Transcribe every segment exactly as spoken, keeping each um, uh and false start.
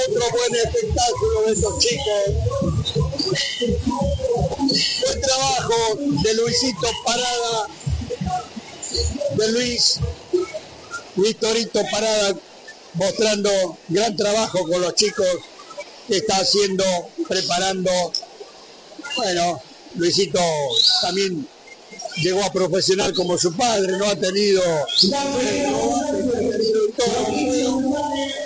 Otro buen espectáculo de estos chicos. Buen trabajo de Luisito Parada, de Luis, Luis Torito Parada, mostrando gran trabajo con los chicos que está haciendo, preparando. Bueno, Luisito también llegó a profesional como su padre, no ha tenido, no ha tenido todo.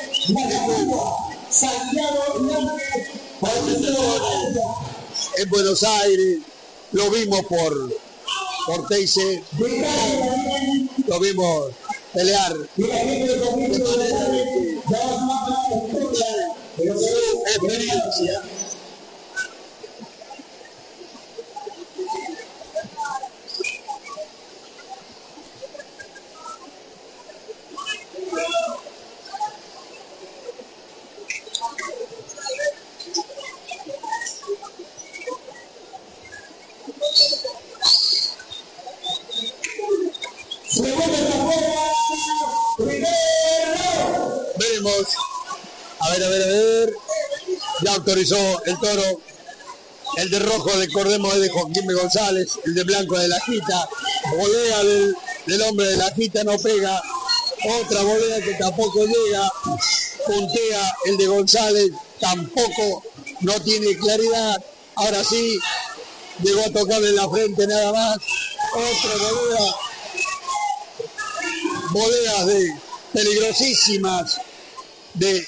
En Buenos Aires, lo vimos por, por Teise, lo vimos pelear de manera de que su experiencia. Veremos, a ver, a ver, a ver, ya autorizó el toro, el de rojo recordemos es de Joaquín González, el de blanco de la Jita, volea del, del hombre de la Jita, no pega, otra volea que tampoco llega, puntea el de González, tampoco, no tiene claridad, ahora sí, llegó a tocarle en la frente nada más, otra volea, voleas de peligrosísimas de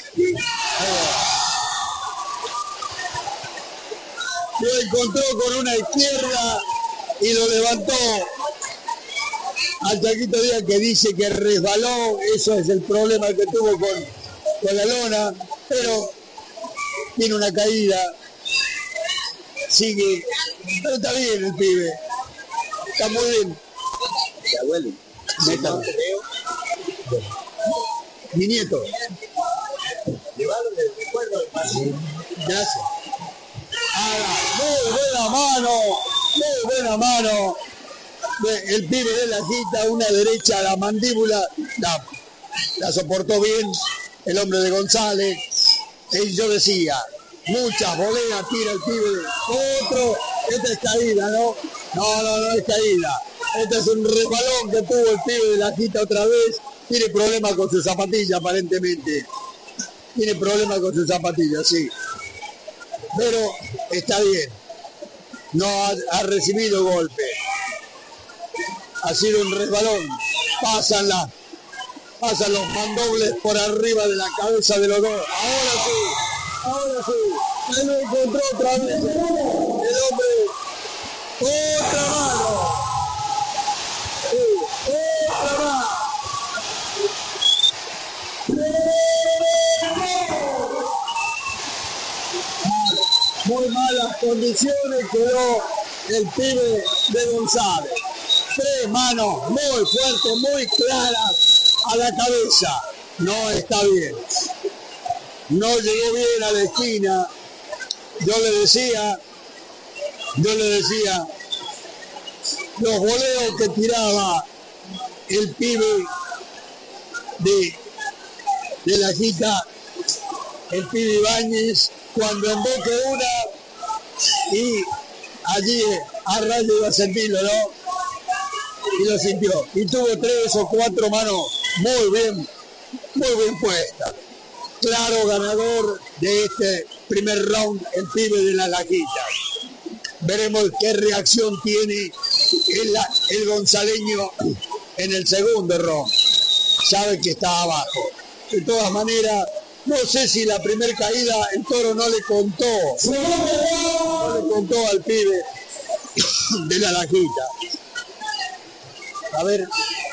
lo encontró con una izquierda y lo levantó al Chaquito Díaz, que dice que resbaló, eso es el problema que tuvo con, con la lona, pero tiene una caída, sigue, pero está bien el pibe, está muy bien. ¿Te abuelo? Neta. Mi nieto. Llevarlo del recuerdo del partido. Gracias. Ah, muy buena mano, muy buena mano. El pibe de la Jita, una derecha a la mandíbula, la, la soportó bien el hombre de González. Y yo decía, muchas voleas tira el pibe. Otro, esta es caída, ¿no? No, no, no es caída. Este es un resbalón que tuvo el pibe de la Jita otra vez. Tiene problemas con su zapatilla, aparentemente. Tiene problemas con su zapatilla, sí. Pero está bien. No ha, ha recibido golpe. Ha sido un resbalón. Pasan, la, pasan los mandobles por arriba de la cabeza de los dos. Ahora sí, ahora sí. Se lo encontró otra vez. El hombre. Otra mano. Sí, otra mano. Muy malas condiciones quedó el pibe de González. Tres manos muy fuertes, muy claras a la cabeza. No está bien. No llegó bien a la esquina. Yo le decía, yo le decía, los voleos que tiraba el pibe de, de la Jita, el pibe Ibáñez, cuando emboque una y allí a rayo iba a sentirlo, ¿no? Y lo sintió. Y tuvo tres o cuatro manos muy bien, muy bien puestas. Claro ganador de este primer round, el pibe de la Lajita. Veremos qué reacción tiene el, el gonzaleño en el segundo round. Sabe que está abajo. De todas maneras, no sé si la primera caída el toro no le contó, no le contó al pibe de la Lajita. A ver.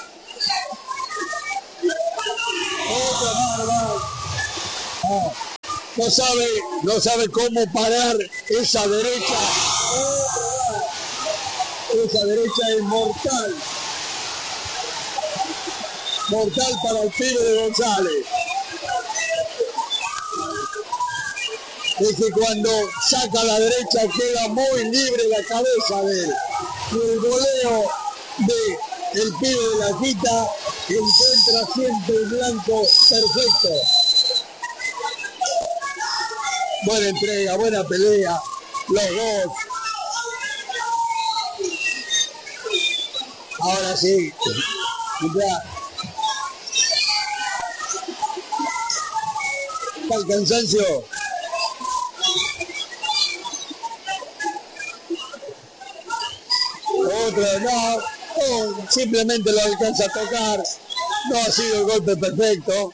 Otra mano, ah, no sabe, no sabe cómo parar esa derecha. Esa derecha es mortal. Mortal para el pibe de González. Es que cuando saca la derecha queda muy libre la cabeza de él. Y el goleo de el pibe de la Jita encuentra siempre el blanco perfecto. buena entrega, buena pelea, los dos. Ahora sí, ya. El cansancio. Otro, no, no, simplemente lo alcanza a tocar. No ha sido el golpe perfecto.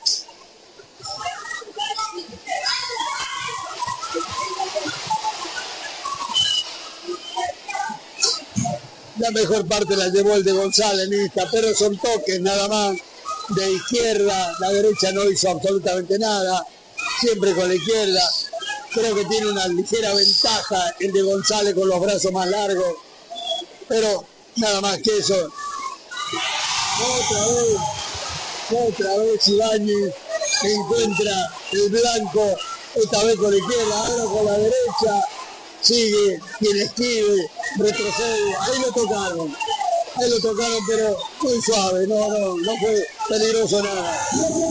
La mejor parte la llevó el de González en esta, pero son toques nada más. De izquierda, la derecha no hizo absolutamente nada. Siempre con la izquierda. Creo que tiene una ligera ventaja el de González con los brazos más largos. Pero nada más que eso. Otra vez, otra vez Ibáñez encuentra el blanco, esta vez con la izquierda, ahora con la derecha. Sigue, quien esquive, retrocede. Ahí lo tocaron. Ahí lo tocaron, pero muy suave. No, no, no fue peligroso nada.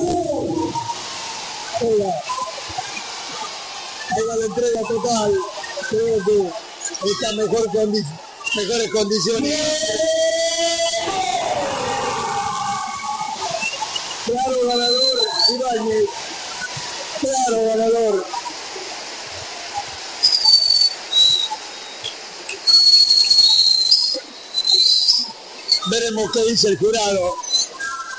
Oiga. Ahí va la entrega total. Creo que está en mejor condi mejores condiciones. Claro ganador, Ibáñez. Claro ganador. Veremos qué dice el jurado.